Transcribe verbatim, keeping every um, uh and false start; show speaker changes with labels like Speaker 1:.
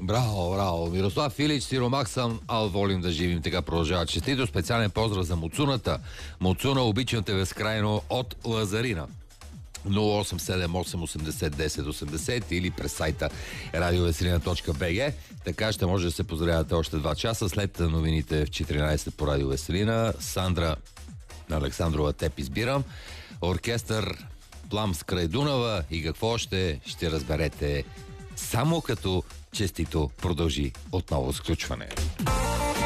Speaker 1: Браво, браво. Мирослав Филич, Сиромах съм, ал волим да живим. Така продължава. Честито, специален поздрав за Муцуната. Муцуна, обичам те безкрайно от Лазарина. нула осем седем осем осемдесет десет осемдесет или през сайта радиовеселина точка би джи. Така ще може да се поздравявате още два часа след новините в четиринайсет по Радио Веселина. Сандра Александрова теб избирам. Оркестър Пламс край Дунава и какво още ще разберете само като честито продължи отново сключване.